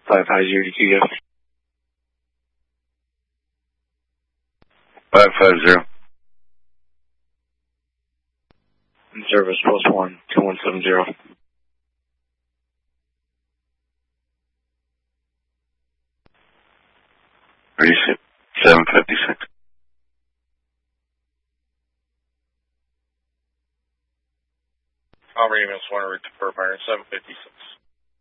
550 yes. 550. In service, +1, 2170. Receipt 756. I'll read this one route to Fort Myers, 756.